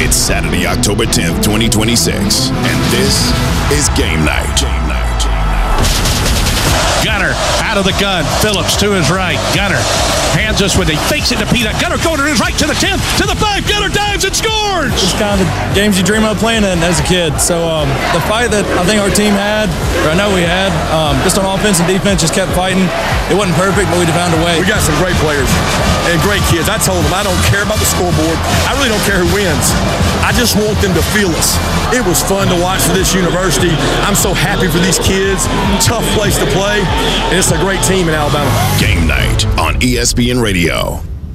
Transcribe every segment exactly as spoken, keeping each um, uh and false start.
It's Saturday, October tenth, twenty twenty-six, and this is Game Night. Game Night. Gunner out of the gun. Phillips to his right. Gunner hands us when he fakes it to Pete. Gunner going to his right to the ten, to the five. Gunner dives and scores. It's kind of the games you dream of playing in as a kid. So um, the fight that I think our team had, or I know we had, um, just on offense and defense, just kept fighting. It wasn't perfect, but we found a way. We got some great players and great kids. I told them I don't care about the scoreboard. I really don't care who wins. I just want them to feel us. It was fun to watch for this university. I'm so happy for these kids. Tough place to play. And it's a great team in Alabama. Game Night on E S P N Radio.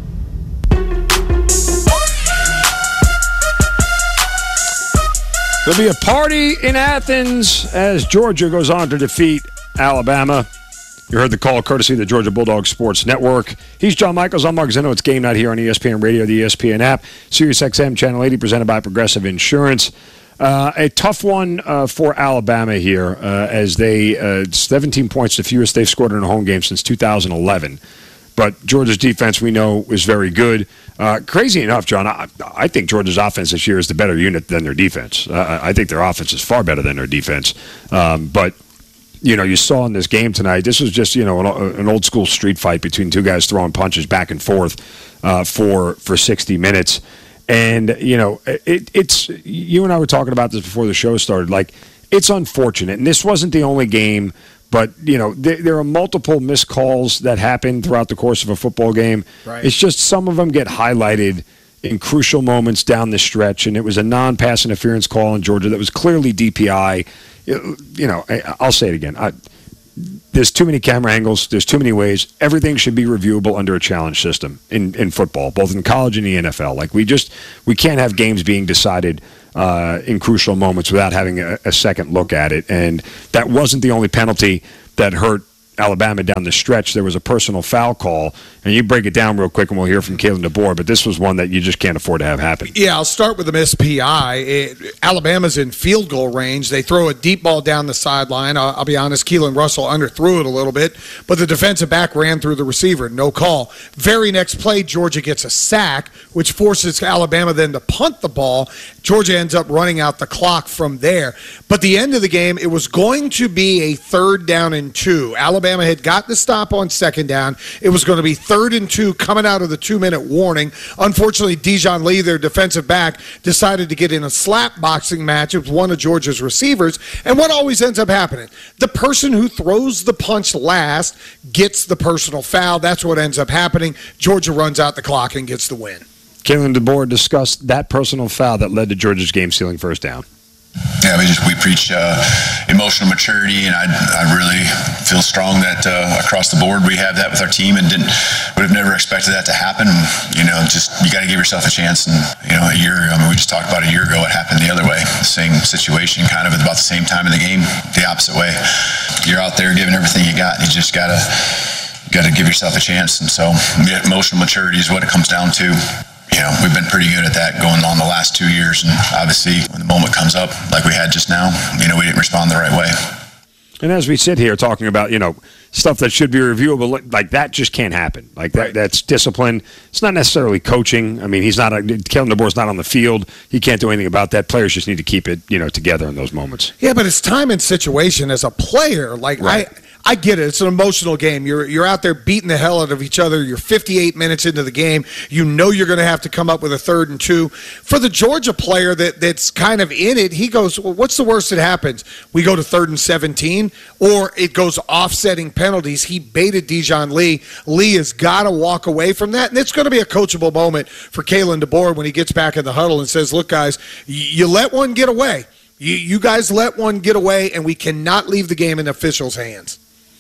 There'll be a party in Athens as Georgia goes on to defeat Alabama. You heard the call courtesy of the Georgia Bulldogs Sports Network. He's John Michaels. I'm Mark Zinno. It's Game Night here on E S P N Radio, the E S P N app, Sirius X M Channel eighty, presented by Progressive Insurance. Uh, a tough one uh, for Alabama here uh, as they, uh, seventeen points, the fewest they've scored in a home game since two thousand eleven. But Georgia's defense, we know, is very good. Uh, crazy enough, John, I, I think Georgia's offense this year is the better unit than their defense. Uh, I think their offense is far better than their defense. Um, but, you know, you saw in this game tonight, this was just, you know, an, an old-school street fight between two guys throwing punches back and forth uh, for for sixty minutes. And, you know, it, it's you and I were talking about this before the show started. Like, it's unfortunate. And this wasn't the only game, but, you know, there, there are multiple missed calls that happen throughout the course of a football game. Right. It's just some of them get highlighted in crucial moments down the stretch. And it was a non-pass interference call in Georgia that was clearly D P I. You know, I'll say it again. I, There's too many camera angles. There's too many ways. Everything should be reviewable under a challenge system in, in football, both in college and the N F L. Like, we just we can't have games being decided uh, in crucial moments without having a, a second look at it. And that wasn't the only penalty that hurt Alabama down the stretch. There was a personal foul call, and you break it down real quick, and we'll hear from Kalen DeBoer, but this was one that you just can't afford to have happen. Yeah, I'll start with the missed P I. It, Alabama's in field goal range. They throw a deep ball down the sideline. I'll, I'll be honest, Keelan Russell underthrew it a little bit, but the defensive back ran through the receiver. No call. Very next play, Georgia gets a sack, which forces Alabama then to punt the ball. Georgia ends up running out the clock from there. But the end of the game, it was going to be a third down and two. Alabama Alabama had got the stop on second down. It was going to be third and two coming out of the two-minute warning. Unfortunately, Dijon Lee, their defensive back, decided to get in a slap boxing match with one of Georgia's receivers. And what always ends up happening? The person who throws the punch last gets the personal foul. That's what ends up happening. Georgia runs out the clock and gets the win. Kalen DeBoer discussed that personal foul that led to Georgia's game-sealing first down. Yeah, we just we preach uh, emotional maturity, and I I really feel strong that uh, across the board we have that with our team, and didn't would have never expected that to happen. You know, just you got to give yourself a chance. And you know, a year I mean, we just talked about a year ago what happened the other way, the same situation, kind of at about the same time in the game, the opposite way. You're out there giving everything you got, and you just gotta gotta give yourself a chance. And so, emotional maturity is what it comes down to. You know, we've been pretty good at that going on the last two years. And obviously, when the moment comes up, like we had just now, you know, we didn't respond the right way. And as we sit here talking about, you know, stuff that should be reviewable, like that just can't happen. Like that, Right. that's discipline. It's not necessarily coaching. I mean, he's not, a, Kalen DeBoer's not on the field. He can't do anything about that. Players just need to keep it, you know, together in those moments. Yeah, but it's time and situation as a player. Like, Right. I I get it. It's an emotional game. You're you're out there beating the hell out of each other. You're fifty-eight minutes into the game. You know you're going to have to come up with a third and two. For the Georgia player that that's kind of in it, he goes, well, what's the worst that happens? We go to third and seventeen, or it goes offsetting penalties. He baited Dijon Lee. Lee has got to walk away from that, and it's going to be a coachable moment for Kalen DeBoer when he gets back in the huddle and says, look, guys, you let one get away. You, you guys let one get away, and we cannot leave the game in the officials' hands.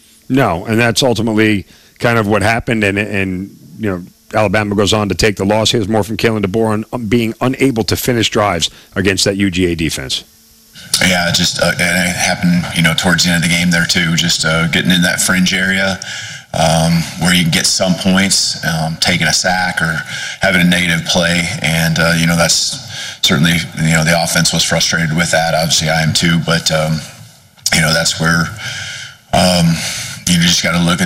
No, and that's ultimately kind of what happened, and, and you know, Alabama goes on to take the loss. Here's more from Kalen DeBoer on being unable to finish drives against that U G A defense. Yeah, just uh, and it happened, you know, towards the end of the game there too. Just uh, getting in that fringe area um, where you can get some points, um, taking a sack or having a negative play, and uh, you know that's certainly, you know, the offense was frustrated with that. Obviously, I am too, but um, you know that's where. Um, You just got to look and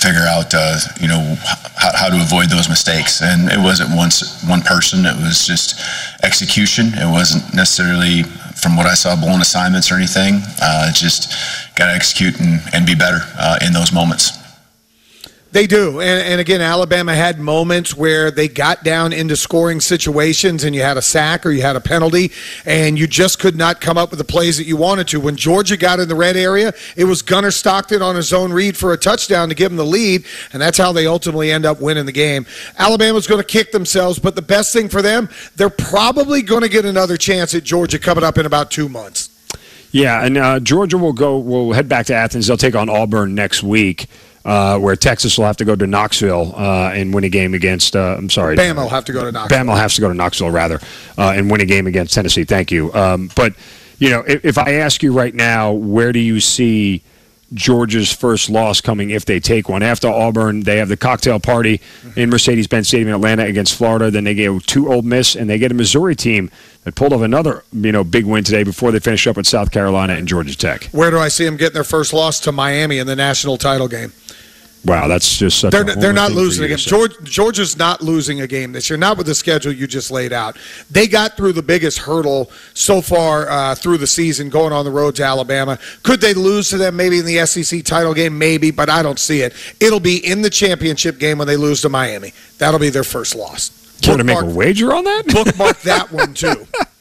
figure out, uh, you know, how, how to avoid those mistakes. And it wasn't one, one person. It was just execution. It wasn't necessarily, from what I saw, blown assignments or anything. Uh, just got to execute and, and be better uh, in those moments. They do. And, and again, Alabama had moments where they got down into scoring situations and you had a sack or you had a penalty and you just could not come up with the plays that you wanted to. When Georgia got in the red area, it was Gunnar Stockton on his own read for a touchdown to give them the lead, and that's how they ultimately end up winning the game. Alabama's going to kick themselves, but the best thing for them, they're probably going to get another chance at Georgia coming up in about two months. Yeah, and uh, Georgia will go. will head back to Athens. They'll take on Auburn next week. Uh, where Texas will have to go to Knoxville uh, and win a game against, uh, I'm sorry. Bama will have to go to Knoxville. Bama will have to go to Knoxville, rather, uh, and win a game against Tennessee. Thank you. Um, but, you know, if, if I ask you right now, where do you see Georgia's first loss coming if they take one? After Auburn, they have the cocktail party in Mercedes-Benz Stadium in Atlanta against Florida. Then they go to Ole Miss, and they get a Missouri team that pulled off another, you know, big win today before they finish up with South Carolina and Georgia Tech. Where do I see them getting their first loss? To Miami in the national title game. Wow, that's just such they're, a they're not losing a game. So. Georgia, Georgia's not losing a game this year, not with the schedule you just laid out. They got through the biggest hurdle so far uh, through the season, going on the road to Alabama. Could they lose to them maybe in the S E C title game? Maybe, but I don't see it. It'll be in the championship game when they lose to Miami. That'll be their first loss. Do you want to make a wager on that? Bookmark that one, too.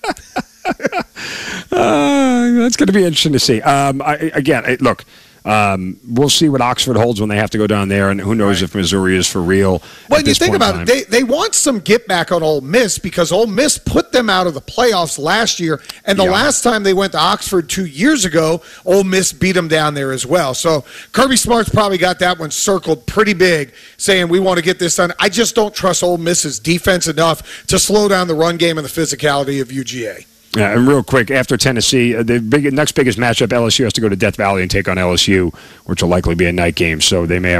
uh, that's going to be interesting to see. Um, I, again, I, look, Um, we'll see what Oxford holds when they have to go down there, and who knows right. if Missouri is for real. Well, you think about it, they, they want some get back on Ole Miss because Ole Miss put them out of the playoffs last year, and the yeah. last time they went to Oxford two years ago, Ole Miss beat them down there as well. So Kirby Smart's probably got that one circled pretty big, saying we want to get this done. I just don't trust Ole Miss's defense enough to slow down the run game and the physicality of U G A. Yeah, and real quick, after Tennessee, uh, the big, next biggest matchup, L S U has to go to Death Valley and take on L S U, which will likely be a night game, so they may have